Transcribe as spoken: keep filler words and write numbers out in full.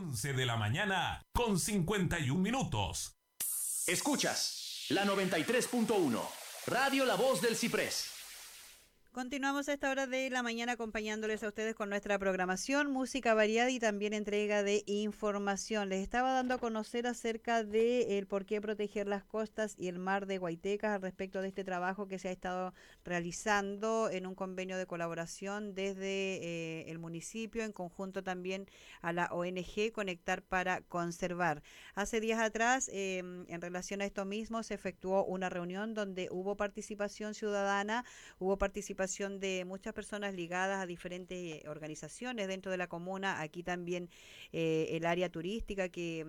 once de la mañana con cincuenta y un minutos. Escuchas la noventa y tres punto uno, Radio La Voz del Ciprés. Continuamos a esta hora de la mañana acompañándoles a ustedes con nuestra programación, música variada y también entrega de información. Les estaba dando a conocer acerca de el por qué proteger las costas y el mar de Guaitecas al respecto de este trabajo que se ha estado realizando en un convenio de colaboración desde eh, el municipio en conjunto también a la O N G Conectar para Conservar. Hace días atrás, eh, en relación a esto mismo, se efectuó una reunión donde hubo participación ciudadana, hubo participación de muchas personas ligadas a diferentes organizaciones dentro de la comuna, aquí también eh, el área turística que